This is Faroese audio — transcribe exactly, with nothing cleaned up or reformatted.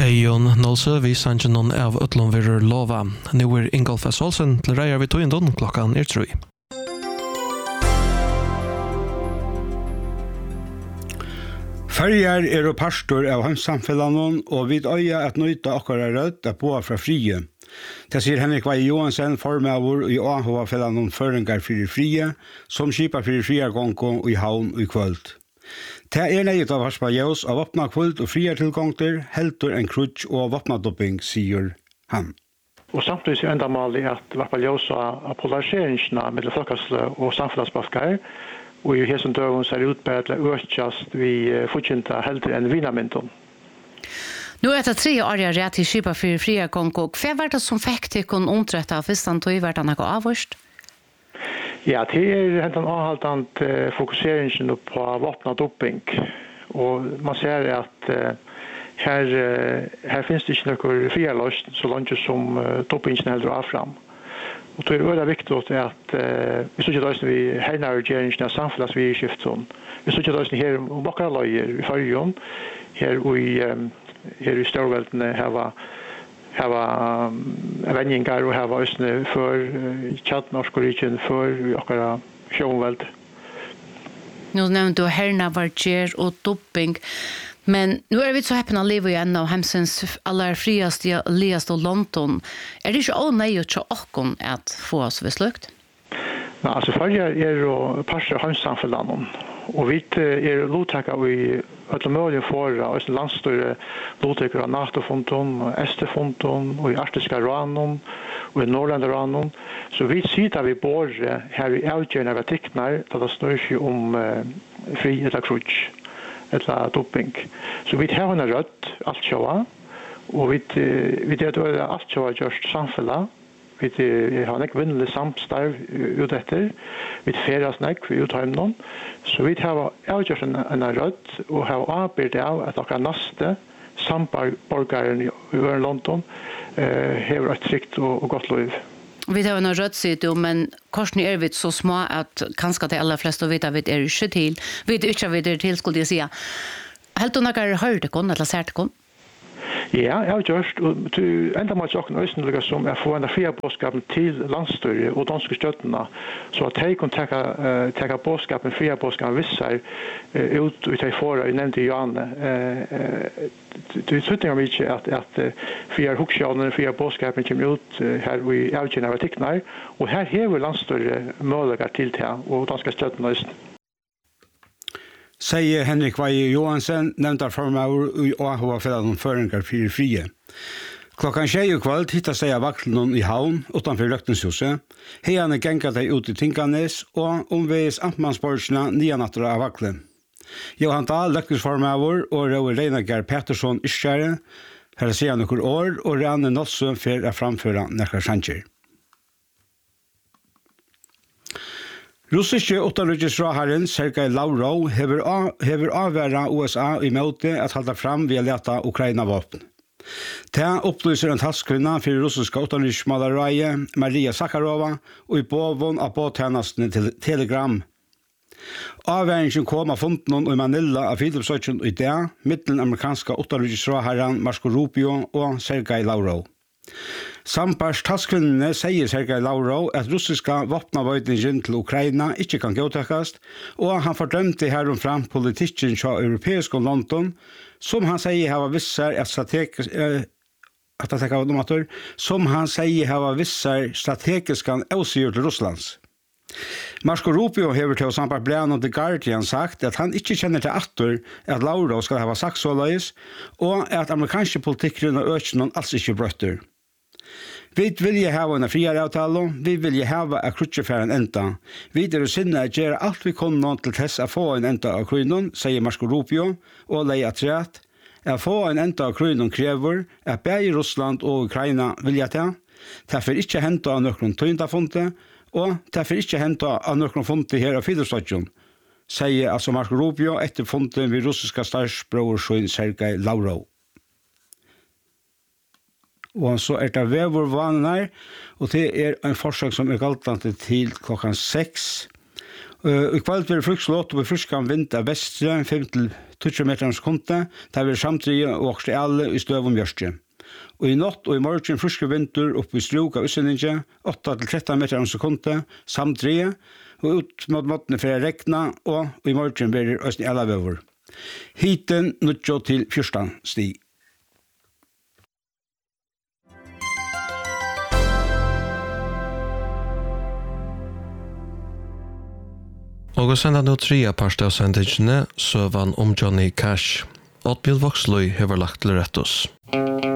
Jon Nolse, vi sannsyn noen av Utlån virur lova. Nu er Ingolf S. Olsen til reier vi tog inn den klokkan er troi. Färger er og pastor av heimsamfellanon, og vid øya at nøyta okkara rødt er boa fra frie. Det sier Henrik Veie Johansen, formavur i A H A-fellanon føringar fyrir frie, som skipar fyrir friargongo i havn og i kvöld. Det er leiet av Harspa Jøs av vapna kvöld og friartilgongter, heldur en krutsk og vapnadopping, sier han. Og samtidig er enda malig at Harspa Jøs av polariseringene mellom folkesle og samfunnsbafkar, og i hesson døgn så er utbedret økjast vi fortjenta heldur enn vinamyndon. Nu är det tre år jag rätt till skipa för fria konko. Hva var det som fikk til kun omtretta av fistan tog vært han ikke avvurst? Ja, det er hentan avhaltant uh, fokuseringen på vapna doping. Og man ser at uh, her, uh, her finnes det ikke noe fria løst så langt som uh, dopingen heldur av fram. Og det er veldig viktig at uh, vi så ikke løsene vi herna regjeringen av samfunnsvirskiften. Vi så ikke løsene her om bakkara løyer i fargen, her i um, her i storveltene hava hava um, venjingar og hava østene for uh, Tjattnorsk og riken for okkara sjåveld. Nu nevnte du herna varger og doping, men nu er vi så heppna liv i en av hemsens aller friaste og liaste og London. Er det ikke all nøyet til okkon at få oss ved slukt? Nei, altså farger er jo parser heimsamfellanen, og vi er lovtakka i alle mulige fora, og landstyre lovtaker av NATO-fonton, Este-fonton, og i Arktiska ranon, og i Norrlanda ranon. Så vi sitter vi både her i avgjørende av artikler, da det snør seg om uh, fri eller krutsk, eller doping. Så vi har en rødt, alt sjåa, og vi, vi er det alt sjåa gjørst samfunnet. Vi har nek vinnelig samstarv ut etter. Vi feras nek ut av noen. Så vi har avgjørt en, en rødt og har avbyrd av at dere neste samborgaren i London eh, har et trygt og, og godt liv. Vi har en rødt sido, men korsen er vi så små at kanskje de aller fleste vet at vi er ikke til. Vi er ikke vi er til, skulle jeg si. Helt du noe hørt det kun, eller sert det kun? Ja, jeg har gjort, og enda måtte jeg også nøysenlige som er få en fria båtskapen til landstyret og danske støttene, så at de kan teka, uh, teka båtskapen, fria båtskapen visser uh, ut ut i fora, jeg nevnte Johanne. Uh, uh, det er mye ikke at, at uh, fria huksjånen, fria båtskapen kommer ut uh, her i avgjørende av artikler, og her hever landstyret mulighet til det, og danske støttene også. Sier Henrik Veie Johansen, nevnt av formavur i A H A-fellanon føringar fyrir frie. Klokkan tjei og kvöld hittar seg av vaklenon i havn utanfor Løktenshuset. Heiane gengar dei ut i Tinganes og omveis Amtmannsborgsna nianattur av vaklen. Johan Dahl, Løktensformavur, og Rauer Reinager Pettersson Iskjære, her sier han nokkur år, og Rane Nossum fer å framføra nekkar sanger. Russiske utenriksrådherren Sergej Lavrov hever, hever avværa U S A i møte at halda fram ved å leta Ukraina-våpen. Det opplyser en taskkvinna for russiske utenriksmålaraie Maria Zakharova og i båvån av båttjenestene til Telegram. Avværingen kom av funten i Manila av Philipsøtjen i dag, mittelen amerikanske utenriksrådherren Marco Rubio og Sergej Lavrov. Sampars taskkvinnene sier Sergej Lavrov at russiska våpnavøytningen til Ukraina ikke kan godtakast, og han fordømte herom fram politikken fra europeisk og London, som han sier hava vissar at strategisk eh, at det er nomator, som han sier hava vissar strategiskan avsigur til Russlands. Marco Rubio hever til Sampar Blæn og The Guardian sagt at han ikke kjenner til atter at Lavrov skal hava sagt såleis, og at amerikanske politikkerne og økene alls ikke brøtter. Vi vil hava en friare avtale, vi vil hava a krutjefæren enda. Vi er sinne at gjøre alt vi kunne til tess å få en enda av krynen, sier Marco Rubio, og leia træt. Å få en enda av krynen krever at begge Russland og Ukraina vilja til. Derfor ikke hente av nøkron tøyndafonte, og derfor ikke hente av nøkron fonte her av Fidelsdodjon, sier altså Marco Rubio etter fonten ved russiska statsbror Sergej Lavrov. Og så er det vevervanen her, og det er en forsøk som er galtende til klokkan seks. Uh, I kveld blir frukslått og fruskan vind av vestre, fem til tjue meter sekundet, der blir samtidig og også alle i støv om Bjørstje. Og i natt og i morgen fruske vinter oppe i strok av Øsseninje, åtte til tretton meter sekundet, samtidig, og ut mot måttene for å rekna, og i morgen blir det også alle vever. Hiten nuttio til fjorton sti. Og å sende nå tre parst av sendingene, søvann om Johnny Cash. Oddbjørn Voksløy har lagt til rett oss.